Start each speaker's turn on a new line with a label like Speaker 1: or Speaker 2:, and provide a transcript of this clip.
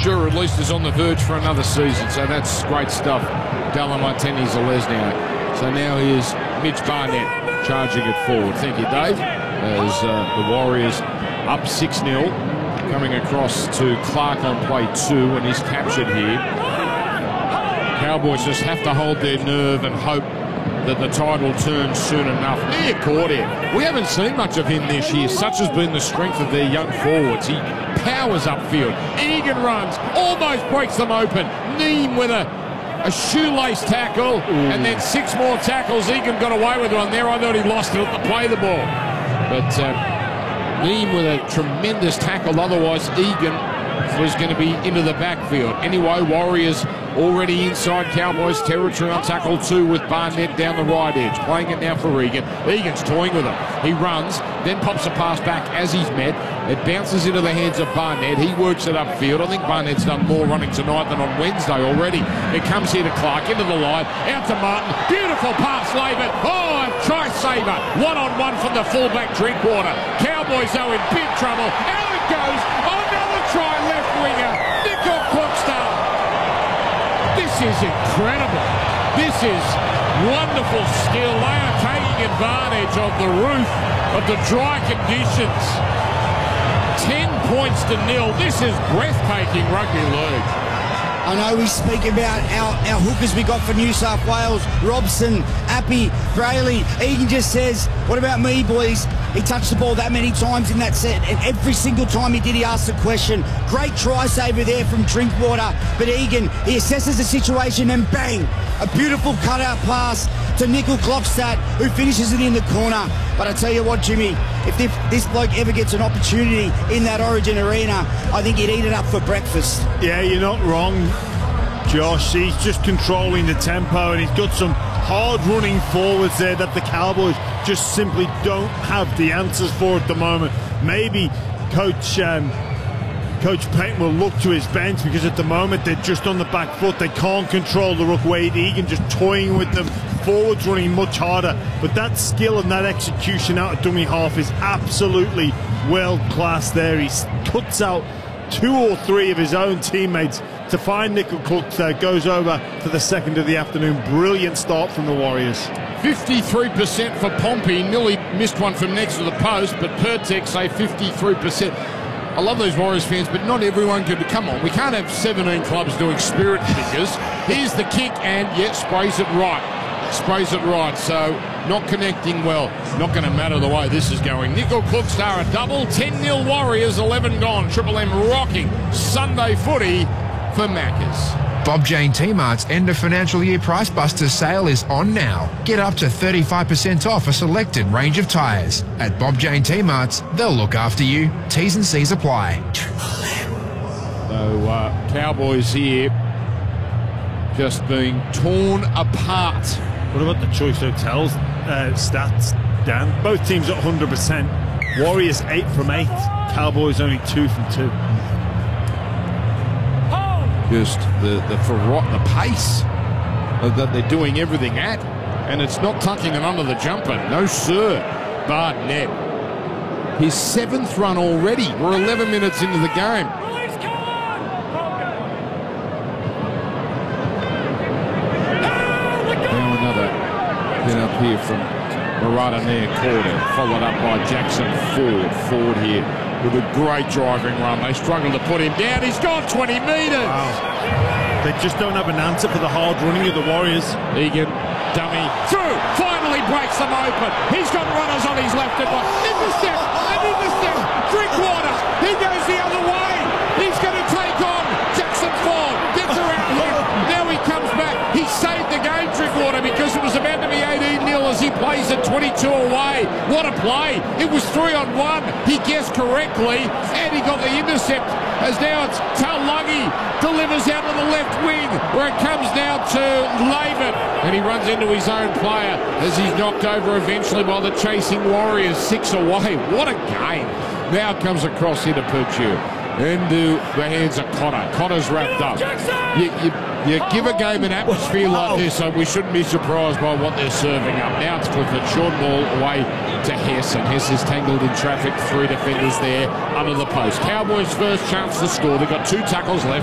Speaker 1: future, or at least is on the verge for another season. So that's great stuff. Dallin Martinez-Zelezniak. So now here's Mitch Barnett charging it forward. Thank you, Dave. As the Warriors up 6-0, coming across to Clark on play 2, and he's captured here. Cowboys just have to hold their nerve and hope that the tide will turn soon enough. Nia Cordia, we haven't seen much of him this year. Such has been the strength of their young forwards. He powers upfield. Egan runs, almost breaks them open. Neem with a shoelace tackle, and then 6 more tackles. Egan got away with one there. I thought he lost it at the play the ball. But Neem with a tremendous tackle. Otherwise, Egan was going to be into the backfield. Anyway, Warriors already inside Cowboys territory on tackle 2 with Barnett down the right edge. Playing it now for Egan. Egan's toying with him. He runs, then pops a pass back as he's met. It bounces into the hands of Barnett. He works it upfield. I think Barnett's done more running tonight than on Wednesday already. It comes here to Clark, into the line, out to Martin. Beautiful pass, Laban. Oh, a try saver. One-on-one from the fullback, Drinkwater. Cowboys, though, in big trouble. Out it goes. Another try, left winger. Nickel Klookstad. This is incredible. This is wonderful skill. They are taking advantage of the roof of the dry conditions. 10 points to 0. This is breathtaking rugby league.
Speaker 2: I know we speak about our hookers we got for New South Wales, Robson, Appy, Brayley. Egan just says, what about me, boys? He touched the ball that many times in that set, and every single time he did, he asked the question. Great try saver there from Drinkwater, but Egan, he assesses the situation and bang, a beautiful cutout pass to Nickel Klockstad, who finishes it in the corner. But I tell you what, Jimmy, if this bloke ever gets an opportunity in that Origin arena, I think he'd eat it up for breakfast.
Speaker 3: Yeah, you're not wrong, Josh. He's just controlling the tempo, and he's got some hard running forwards there that the Cowboys just simply don't have the answers for at the moment. Maybe Coach Payton will look to his bench, because at the moment they're just on the back foot. They can't control the ruck. Wade Egan just toying with them. Forwards running much harder, but that skill and that execution out of dummy half is absolutely world class there. He cuts out 2 or 3 of his own teammates to find Nickel Klookstad. Goes over to the second of the afternoon. Brilliant start from the Warriors.
Speaker 1: 53% for Pompey. Nearly missed one from next to the post, but Pertek say 53%. I love those Warriors fans, but not everyone could. Come on, we can't have 17 clubs doing spirit figures. Here's the kick, and sprays it right. Sprays it right, so not connecting well. Not going to matter the way this is going. Nickel Klookstad a double. 10-0 Warriors, 11 gone. Triple M rocking Sunday footy for Maccas.
Speaker 4: Bob Jane T-Mart's end of financial year Price Busters sale is on now. Get up to 35% off a selected range of tyres. At Bob Jane T-Mart's, they'll look after you. T's and C's apply.
Speaker 1: So Cowboys here just being torn apart.
Speaker 3: What about the Choice Hotels stats, Dan? Both teams at 100%. Warriors 8 from 8. Cowboys only 2 from 2.
Speaker 1: Just the pace that they're doing everything at, and it's not tucking it under the jumper. No, sir. Barnett. His 7th run already. We're 11 minutes into the game. Now another pin up here from Murata Nia Cordia, followed up by Jackson Ford. Ford here with a great driving run. They struggle to put him down. He's gone 20 metres.
Speaker 3: Wow. They just don't have an answer for the hard running of the Warriors.
Speaker 1: Egan, dummy, through, finally breaks them open. He's got runners on his left and right. Intercept, and intercept. Drinkwater, he goes the other way. He's going to take on Jackson Ford. Gets around him. Now he comes back. He saved the game, Drinkwater, because it was about to be 18-0 as he plays at 22 away. What a play. It was 3-on-1. He guessed correctly, and he got the intercept, as now it's Taulagi delivers out on the left wing, where it comes now to Laban, and he runs into his own player as he's knocked over eventually by the chasing Warriors. 6 away. What a game. Now comes across here to Purchue. Into the hands of Cotter. Cotter's wrapped up. You give a game an atmosphere like this, so we shouldn't be surprised by what they're serving up. Now it's Clifford. Short ball away to Hess, and Hess is tangled in traffic. 3 defenders there under the post. Cowboys' first chance to score. They've got 2 tackles left.